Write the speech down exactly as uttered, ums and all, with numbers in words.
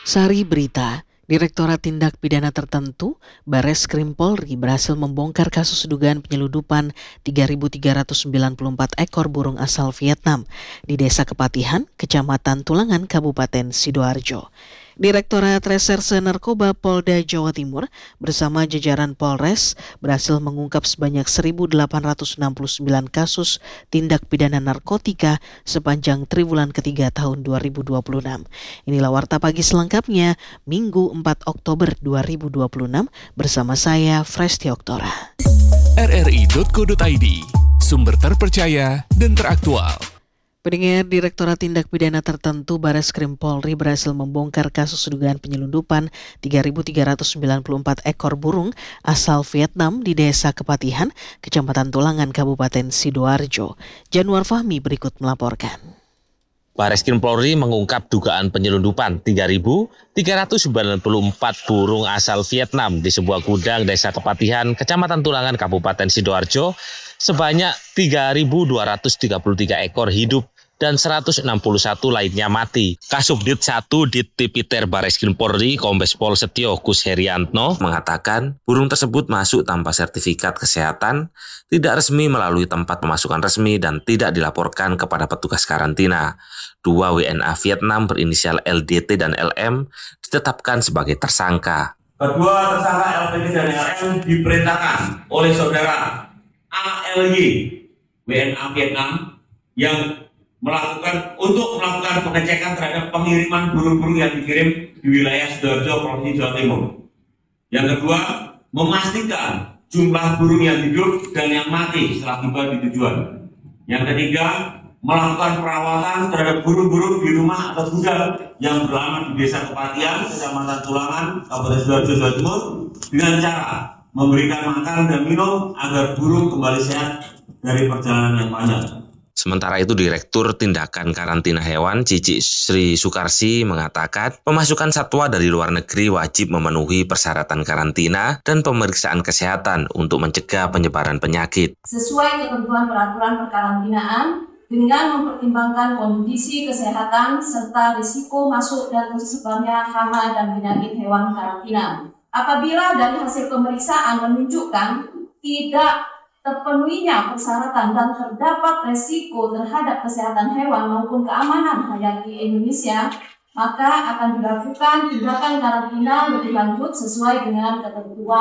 Sari berita, Direktorat Tindak Pidana Tertentu Bareskrim Polri berhasil membongkar kasus dugaan penyeludupan tiga ribu tiga ratus sembilan puluh empat ekor burung asal Vietnam di Desa Kepatihan, Kecamatan Tulangan, Kabupaten Sidoarjo. Direktorat Reserse Narkoba Polda Jawa Timur bersama jajaran Polres berhasil mengungkap sebanyak seribu delapan ratus enam puluh sembilan kasus tindak pidana narkotika sepanjang triwulan ketiga tahun dua ribu dua puluh enam. Inilah Warta Pagi selengkapnya Minggu empat Oktober dua ribu dua puluh enam bersama saya Fresti Oktora. r r i titik co titik i d, sumber terpercaya dan teraktual. Pendengar, Direktorat Tindak Pidana Tertentu Bareskrim Polri berhasil membongkar kasus dugaan penyelundupan tiga ribu tiga ratus sembilan puluh empat ekor burung asal Vietnam di Desa Kepatihan, Kecamatan Tulangan, Kabupaten Sidoarjo. Januar Fahmi berikut melaporkan. Bareskrim Polri mengungkap dugaan penyelundupan tiga ribu tiga ratus sembilan puluh empat burung asal Vietnam di sebuah gudang Desa Kepatihan, Kecamatan Tulangan, Kabupaten Sidoarjo. Sebanyak tiga ribu dua ratus tiga puluh tiga ekor hidup dan seratus enam puluh satu lainnya mati. Kasubdit satu Dit Tipiter Bareskrim Polri Kombes Pol Setio Kus Heriantno mengatakan burung tersebut masuk tanpa sertifikat kesehatan, tidak resmi melalui tempat pemasukan resmi dan tidak dilaporkan kepada petugas karantina. Dua W N A Vietnam berinisial L D T dan L M ditetapkan sebagai tersangka. Kedua tersangka L D T dan L M diperintahkan oleh saudara A L Y W N A Vietnam yang melakukan untuk melakukan pengecekan terhadap pengiriman burung-burung yang dikirim di wilayah Sidoarjo, Provinsi Jawa Timur. Yang kedua, memastikan jumlah burung yang hidup dan yang mati setelah tiba di tujuan. Yang ketiga, melakukan perawatan terhadap burung-burung di rumah atau gudang yang beralamat di Desa Kepatihan, Kecamatan Tulangan, Kabupaten Sidoarjo, Jawa Timur, dengan cara memberikan makan dan minum agar burung kembali sehat dari perjalanan yang panjang. Sementara itu, Direktur Tindakan Karantina Hewan Cici Sri Sukarsi mengatakan pemasukan satwa dari luar negeri wajib memenuhi persyaratan karantina dan pemeriksaan kesehatan untuk mencegah penyebaran penyakit. Sesuai ketentuan peraturan perkarantinaan dengan mempertimbangkan kondisi kesehatan serta risiko masuk dan tersebarnya hama dan penyakit hewan karantina. Apabila dari hasil pemeriksaan menunjukkan tidak terpenuhinya persyaratan dan terdapat resiko terhadap kesehatan hewan maupun keamanan hayati Indonesia, maka akan dilakukan tindakan karantina lebih lanjut sesuai dengan ketentuan